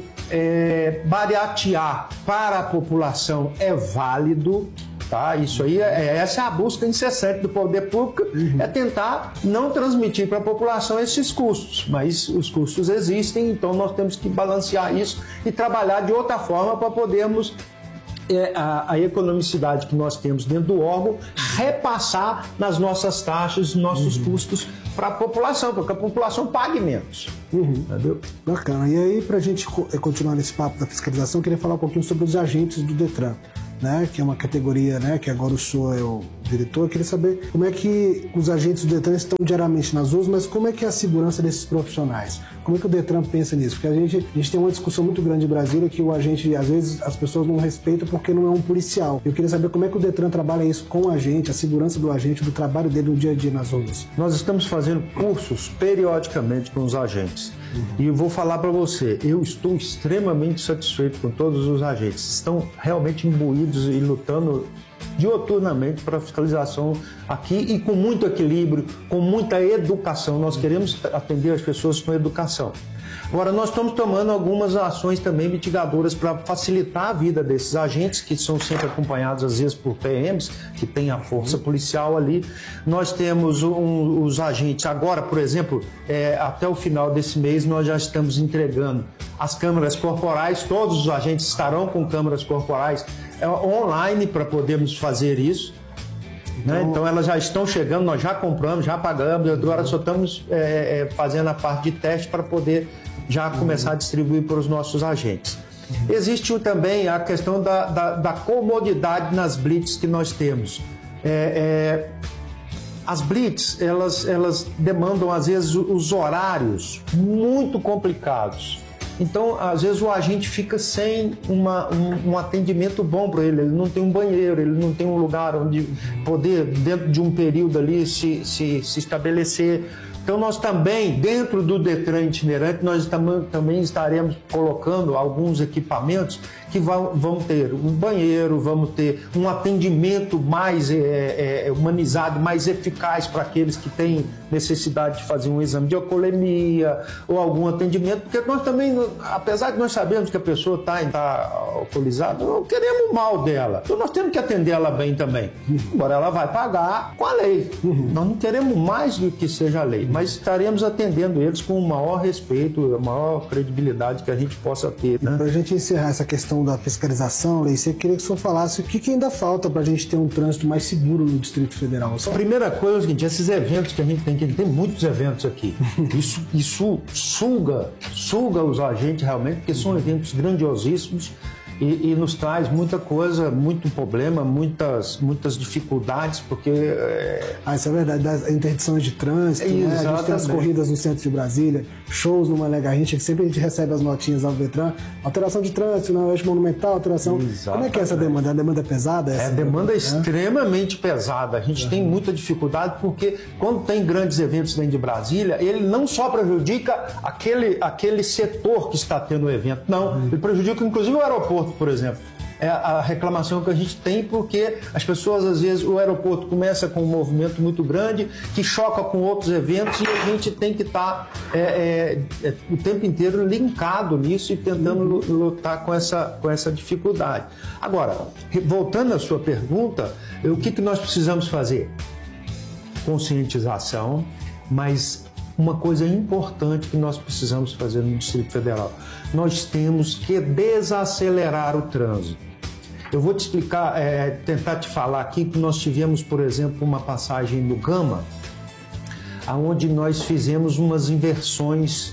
baratear para a população é válido. Tá? Isso aí, essa é a busca incessante do poder público, é tentar não transmitir para a população esses custos, mas os custos existem, então nós temos que balancear isso e trabalhar de outra forma para podermos a economicidade que nós temos dentro do órgão repassar nas nossas taxas, nos nossos custos para a população, porque a população pague menos. Entendeu? Bacana. E aí, para a gente continuar nesse papo da fiscalização, eu queria falar um pouquinho sobre os agentes do Detran, né, que é uma categoria, né, que agora o senhor é o diretor. Eu queria saber como é que os agentes do Detran estão diariamente nas ruas, mas como é que é a segurança desses profissionais? Como é que o Detran pensa nisso? Porque a gente tem uma discussão muito grande em Brasília que o agente, às vezes, as pessoas não respeitam porque não é um policial. Eu queria saber como é que o Detran trabalha isso com o agente, a segurança do agente, do trabalho dele no dia a dia nas ruas. Nós estamos fazendo cursos periodicamente com os agentes. E eu vou falar para você, eu estou extremamente satisfeito com todos os agentes. Estão realmente imbuídos e lutando dioturnamente para a fiscalização aqui e com muito equilíbrio, com muita educação. Nós queremos atender as pessoas com educação. Agora, nós estamos tomando algumas ações também mitigadoras para facilitar a vida desses agentes, que são sempre acompanhados, às vezes, por PMs, que tem a força policial ali. Nós temos os agentes, agora, por exemplo, até o final desse mês, nós já estamos entregando as câmeras corporais, todos os agentes estarão com câmeras corporais online para podermos fazer isso. Então elas já estão chegando, nós já compramos, já pagamos, agora só estamos fazendo a parte de teste para poder já começar a distribuir para os nossos agentes. Existe também a questão da comodidade nas blitz que nós temos. As blitz, elas demandam, às vezes, os horários muito complicados. Então, às vezes, o agente fica sem um atendimento bom para ele. Ele não tem um banheiro, ele não tem um lugar onde poder, dentro de um período ali, se estabelecer. Então, nós também, dentro do Detran itinerante, nós também estaremos colocando alguns equipamentos que vão ter um banheiro, vamos ter um atendimento mais humanizado, mais eficaz para aqueles que têm necessidade de fazer um exame de alcoolemia ou algum atendimento, porque nós também, apesar de nós sabemos que a pessoa está alcoolizada, não queremos o mal dela. Então, nós temos que atender ela bem também. Agora, ela vai pagar com a lei. Nós não queremos mais do que seja a lei, mas estaremos atendendo eles com o maior respeito, a maior credibilidade que a gente possa ter. Né? Para a gente encerrar essa questão da fiscalização, Leice, eu queria que o senhor falasse o que ainda falta para a gente ter um trânsito mais seguro no Distrito Federal. A primeira coisa é o seguinte, esses eventos que a gente tem muitos eventos aqui, isso suga os agentes realmente, porque são eventos grandiosíssimos, e nos traz muita coisa, muito problema, muitas dificuldades, porque... Isso é verdade, das interdições de trânsito, né? A gente tem as corridas no centro de Brasília, shows no Mané Garrincha, que sempre a gente recebe as notinhas ao Detran, alteração de trânsito, na Oeste Monumental, alteração... Exatamente. Como é que é essa demanda? A demanda é pesada? A demanda é extremamente pesada, a gente tem muita dificuldade, porque quando tem grandes eventos dentro de Brasília, ele não só prejudica aquele setor que está tendo o evento, não, ele prejudica inclusive o aeroporto, por exemplo. É a reclamação que a gente tem, porque as pessoas, às vezes, o aeroporto começa com um movimento muito grande que choca com outros eventos e a gente tem que estar o tempo inteiro linkado nisso e tentando lutar com essa dificuldade. Agora, voltando à sua pergunta, o que nós precisamos fazer? Conscientização, mas uma coisa importante que nós precisamos fazer no Distrito Federal, nós temos que desacelerar o trânsito. Eu vou te explicar, tentar te falar aqui que nós tivemos, por exemplo, uma passagem no Gama, onde nós fizemos umas inversões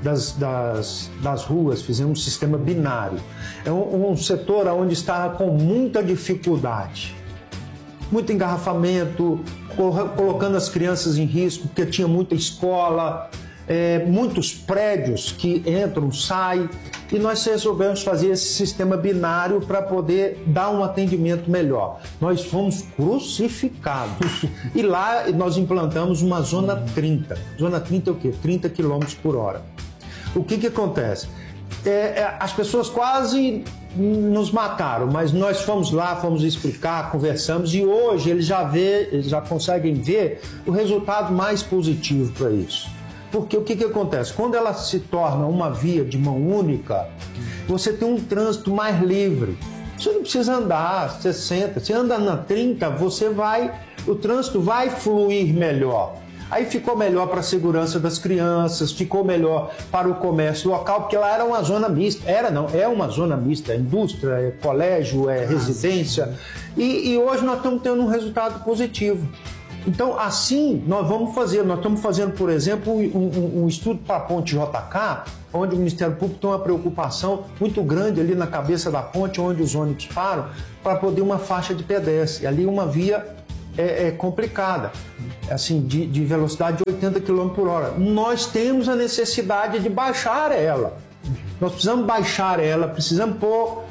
das ruas, fizemos um sistema binário. É um setor onde estava com muita dificuldade, muito engarrafamento, colocando as crianças em risco, porque tinha muita escola, muitos prédios que entram, saem, e nós resolvemos fazer esse sistema binário para poder dar um atendimento melhor. Nós fomos crucificados e lá nós implantamos uma zona 30. Zona 30 é o quê? 30 km por hora. O que acontece? As pessoas quase nos mataram, mas nós fomos lá, fomos explicar, conversamos e hoje eles já conseguem ver o resultado mais positivo para isso. Porque o que acontece? Quando ela se torna uma via de mão única, você tem um trânsito mais livre. Você não precisa andar 60, você anda na 30, o trânsito vai fluir melhor. Aí ficou melhor para a segurança das crianças, ficou melhor para o comércio local, porque lá era uma zona mista. É uma zona mista, é indústria, é colégio, é residência. E hoje nós estamos tendo um resultado positivo. Então, assim, nós estamos fazendo, por exemplo, um estudo para a ponte JK, onde o Ministério Público tem uma preocupação muito grande ali na cabeça da ponte, onde os ônibus param, para poder uma faixa de pedestre. Ali uma via complicada, assim, de velocidade de 80 km por hora. Nós temos a necessidade de baixar ela. Nós precisamos baixar ela, precisamos pôr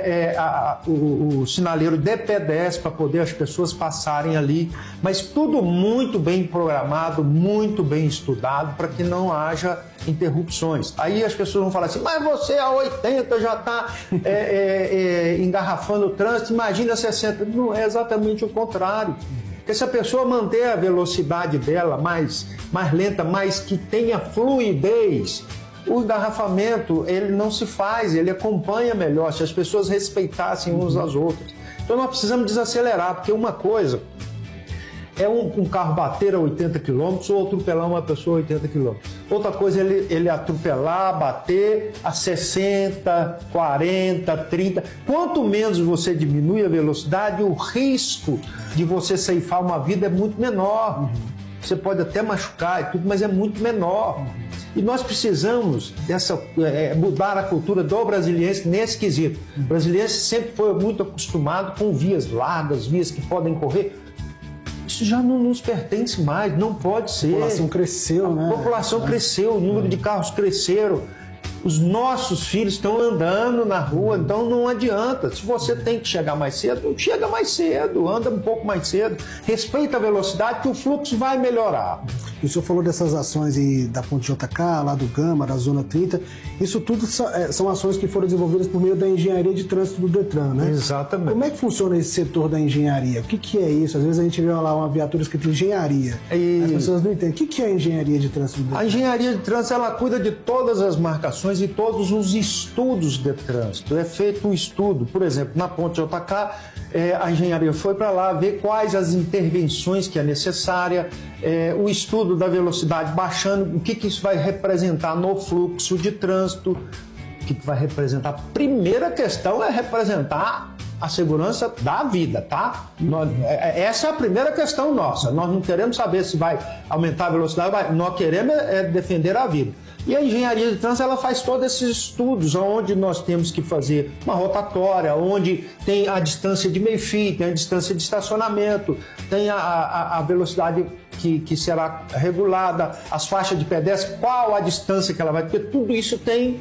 o sinaleiro de pedestre para poder as pessoas passarem ali, mas tudo muito bem programado, muito bem estudado para que não haja interrupções. Aí as pessoas vão falar assim, mas você a 80 já está engarrafando o trânsito, imagina 60. Não, é exatamente o contrário. Porque se a pessoa manter a velocidade dela mais lenta, mas que tenha fluidez, o engarrafamento, ele não se faz, ele acompanha melhor, se as pessoas respeitassem uns às outras. Então nós precisamos desacelerar, porque uma coisa é um carro bater a 80 km ou atropelar uma pessoa a 80 km. Outra coisa é ele atropelar, bater a 60, 40, 30. Quanto menos você diminui a velocidade, o risco de você ceifar uma vida é muito menor. Você pode até machucar e tudo, mas é muito menor. E nós precisamos mudar a cultura do brasiliense nesse quesito. O brasiliense sempre foi muito acostumado com vias largas, vias que podem correr. Isso já não nos pertence mais, não pode ser. A população cresceu, né? A população cresceu, o número de carros cresceram. Os nossos filhos estão andando na rua, então não adianta. Se você tem que chegar mais cedo, chega mais cedo, anda um pouco mais cedo, respeita a velocidade que o fluxo vai melhorar. E o senhor falou dessas ações aí da Ponte JK, lá do Gama, da Zona 30. Isso tudo são ações que foram desenvolvidas por meio da engenharia de trânsito do Detran, né? Exatamente. Como é que funciona esse setor da engenharia? O que é isso? Às vezes a gente vê lá uma viatura escrita engenharia. As pessoas não entendem. O que é a engenharia de trânsito do Detran? A engenharia de trânsito, ela cuida de todas as marcações e todos os estudos de trânsito. É feito um estudo, por exemplo, na Ponte JK, a engenharia foi para lá ver quais as intervenções que é necessária, o estudo da velocidade baixando, o que isso vai representar no fluxo de trânsito, o que vai representar. A primeira questão é representar a segurança da vida, tá? Essa é a primeira questão nossa. Nós não queremos saber se vai aumentar a velocidade, nós queremos defender a vida. E a engenharia de trânsito, ela faz todos esses estudos, onde nós temos que fazer uma rotatória, onde tem a distância de meio-fio, tem a distância de estacionamento, tem a velocidade que será regulada, as faixas de pedestre, qual a distância que ela vai ter, tudo isso tem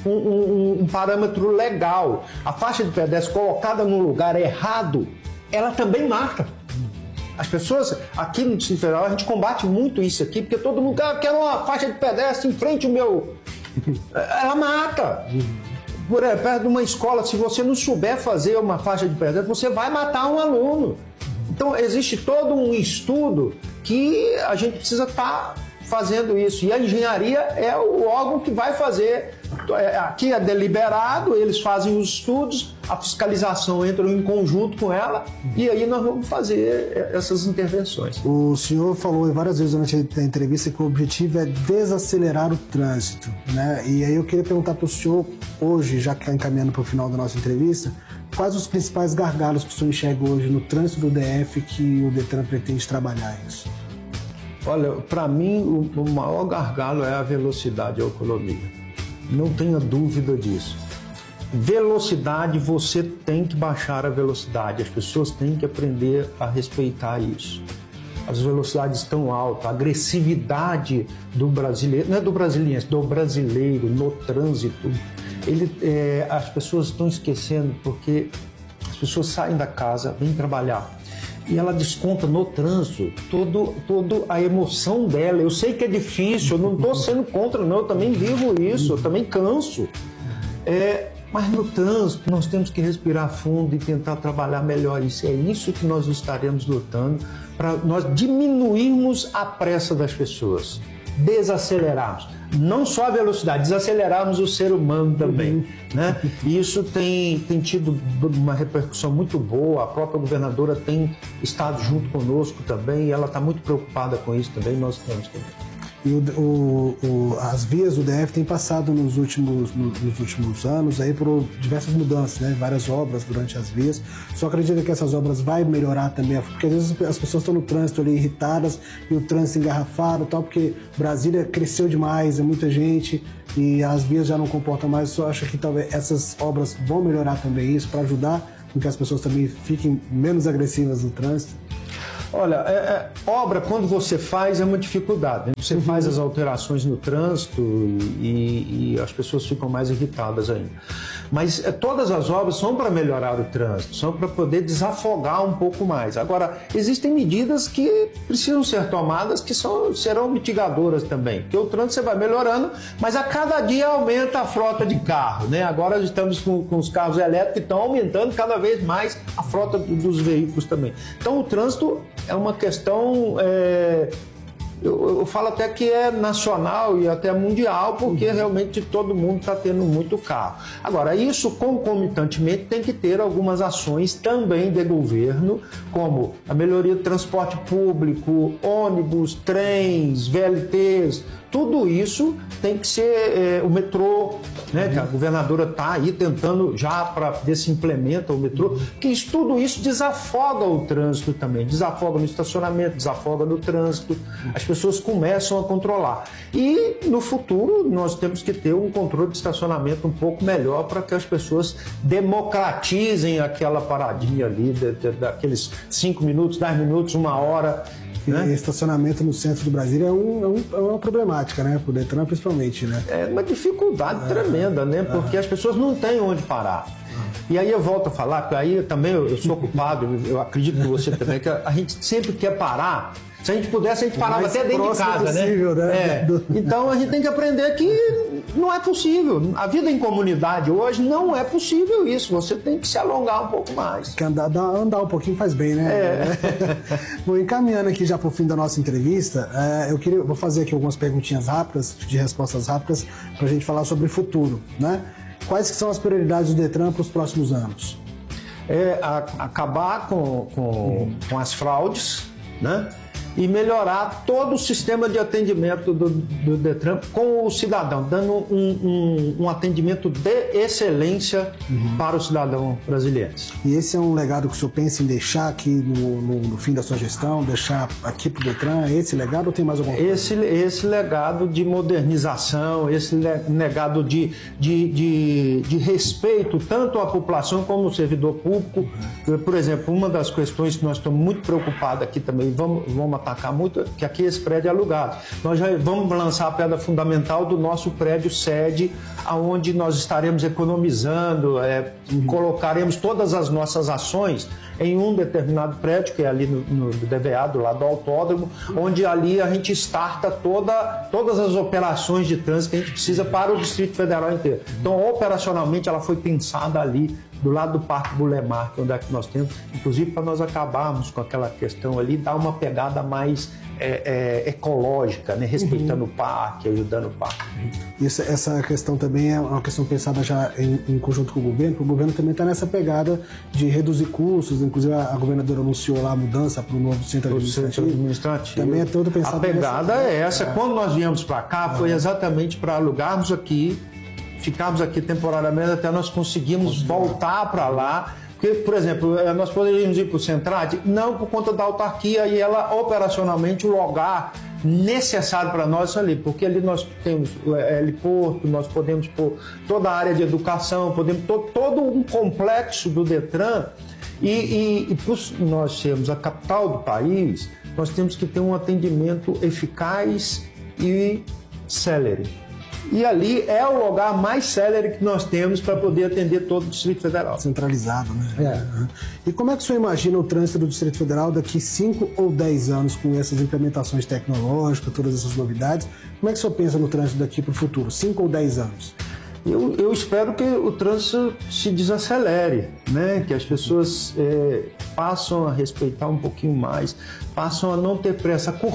um parâmetro legal. A faixa de pedestre colocada no lugar errado, ela também marca. As pessoas, aqui no Distrito Federal, a gente combate muito isso aqui, porque todo mundo quer uma faixa de pedestre em frente ao meu... Ela mata. Perto de uma escola, se você não souber fazer uma faixa de pedestre, você vai matar um aluno. Então, existe todo um estudo que a gente precisa estar fazendo isso. E a engenharia é o órgão que vai fazer. Aqui é deliberado, eles fazem os estudos, a fiscalização entra em conjunto com ela e aí nós vamos fazer essas intervenções. O senhor falou várias vezes durante a entrevista que o objetivo é desacelerar o trânsito, né? E aí eu queria perguntar para o senhor, hoje, já que está encaminhando para o final da nossa entrevista, quais os principais gargalos que o senhor enxerga hoje no trânsito do DF que o Detran pretende trabalhar isso? Olha, para mim o maior gargalo é a velocidade e a economia. Não tenha dúvida disso. Velocidade, você tem que baixar a velocidade. As pessoas têm que aprender a respeitar isso. As velocidades estão altas, a agressividade do brasileiro, não é do brasiliense, do brasileiro no trânsito. As pessoas estão esquecendo porque as pessoas saem da casa, vêm trabalhar. E ela desconta no trânsito toda a emoção dela. Eu sei que é difícil, eu não estou sendo contra, não, eu também vivo isso, eu também canso. Mas no trânsito nós temos que respirar fundo e tentar trabalhar melhor isso. É isso que nós estaremos lutando, para nós diminuirmos a pressa das pessoas, desacelerarmos. Não só a velocidade, desacelerarmos o ser humano também, né? E isso tem tido uma repercussão muito boa, a própria governadora tem estado junto conosco também, e ela está muito preocupada com isso também, nós temos também. E as vias do DF têm passado nos últimos anos aí por diversas mudanças, né? Várias obras durante as vias. Só acredita que essas obras vão melhorar também, porque às vezes as pessoas estão no trânsito ali irritadas e o trânsito engarrafado e tal, porque Brasília cresceu demais, é muita gente e as vias já não comportam mais. Só acho que talvez essas obras vão melhorar também isso para ajudar com que as pessoas também fiquem menos agressivas no trânsito. Olha, obra, quando você faz, é uma dificuldade. Né? Você faz as alterações no trânsito e as pessoas ficam mais irritadas ainda. Mas todas as obras são para melhorar o trânsito, são para poder desafogar um pouco mais. Agora, existem medidas que precisam ser tomadas que serão mitigadoras também. Porque o trânsito você vai melhorando, mas a cada dia aumenta a frota de carro. Né? Agora estamos com os carros elétricos que estão aumentando cada vez mais a frota dos veículos também. Então o trânsito é uma questão eu falo até que é nacional e até mundial, porque realmente todo mundo está tendo muito carro. Agora, isso concomitantemente tem que ter algumas ações também de governo, como a melhoria do transporte público, ônibus, trens, VLTs, tudo isso tem que ser o metrô, né? Que a governadora está aí tentando já para ver se implementa o metrô, porque tudo isso desafoga o trânsito também, desafoga no estacionamento, desafoga no trânsito, as pessoas começam a controlar. E no futuro nós temos que ter um controle de estacionamento um pouco melhor para que as pessoas democratizem aquela paradinha ali, daqueles 5 minutos, 10 minutos, 1 hora. Né? Estacionamento no centro do Brasil é uma problemática, né? Pro Detran principalmente, né? É uma dificuldade tremenda, né? Porque as pessoas não têm onde parar. E aí eu volto a falar, porque aí também eu sou culpado, eu acredito que você também, que a gente sempre quer parar. Se a gente pudesse, a gente parava até dentro de casa, possível, né? Então a gente tem que aprender que não é possível. A vida em comunidade hoje não é possível isso. Você tem que se alongar um pouco mais. Que andar um pouquinho faz bem, né? Bom, encaminhando aqui já para o fim da nossa entrevista, vou fazer aqui algumas perguntinhas rápidas, de respostas rápidas, para a gente falar sobre o futuro, né? Quais que são as prioridades do Detran para os próximos anos? Acabar com as fraudes, né? E melhorar todo o sistema de atendimento do Detran com o cidadão, dando um atendimento de excelência para o cidadão brasileiro. E esse é um legado que o senhor pensa em deixar aqui no fim da sua gestão, deixar aqui para o Detran, esse legado ou tem mais alguma coisa? Esse legado de modernização, esse legado de respeito tanto à população como ao servidor público. Por exemplo, uma das questões que nós estamos muito preocupados aqui também, vamos atacar muito, que aqui esse prédio é alugado. Nós já vamos lançar a pedra fundamental do nosso prédio sede, aonde nós estaremos economizando, colocaremos todas as nossas ações em um determinado prédio, que é ali no DVA, do lado do autódromo, onde ali a gente starta todas as operações de trânsito que a gente precisa para o Distrito Federal inteiro. Então, operacionalmente, ela foi pensada ali, do lado do Parque Bulemar, onde é que nós temos, inclusive para nós acabarmos com aquela questão ali, dar uma pegada mais ecológica, né? Respeitando o parque, ajudando o parque. Essa questão também é uma questão pensada já em conjunto com o governo, porque o governo também está nessa pegada de reduzir custos, inclusive a governadora anunciou lá a mudança para o novo centro administrativo. Também é todo pensado. A pegada é essa. Quando nós viemos para cá, foi exatamente para alugarmos aqui, ficarmos aqui temporariamente até nós conseguimos voltar para lá. Porque, por exemplo, nós poderíamos ir para o Centrade, não por conta da autarquia e ela operacionalmente o lugar necessário para nós ali, porque ali nós temos o heliporto, nós podemos pôr toda a área de educação, podemos todo um complexo do Detran e por nós sermos a capital do país, nós temos que ter um atendimento eficaz e célere. E ali é o lugar mais célere que nós temos para poder atender todo o Distrito Federal. Centralizado, né? E como é que o senhor imagina o trânsito do Distrito Federal daqui 5 ou 10 anos com essas implementações tecnológicas, todas essas novidades? Como é que o senhor pensa no trânsito daqui para o futuro, 5 ou 10 anos? Eu espero que o trânsito se desacelere, né? Que as pessoas passam a respeitar um pouquinho mais, passam a não ter pressa, a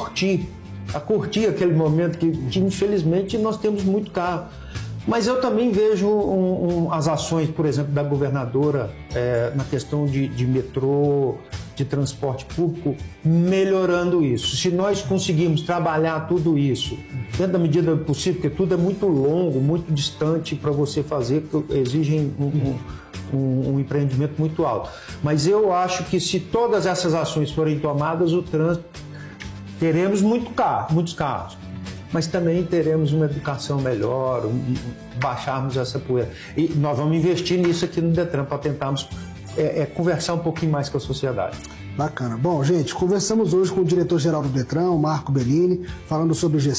curtir aquele momento que infelizmente nós temos muito carro. Mas eu também vejo as ações, por exemplo, da governadora na questão de metrô, de transporte público, melhorando isso. Se nós conseguirmos trabalhar tudo isso dentro da medida possível, porque tudo é muito longo, muito distante para você fazer, que exigem um empreendimento muito alto. Mas eu acho que se todas essas ações forem tomadas, o trânsito teremos muitos carros, mas também teremos uma educação melhor, baixarmos essa poeira. E nós vamos investir nisso aqui no Detran para tentarmos conversar um pouquinho mais com a sociedade. Bacana. Bom, gente, conversamos hoje com o diretor-geral do Detran, o Marco Bellini, falando sobre gestão.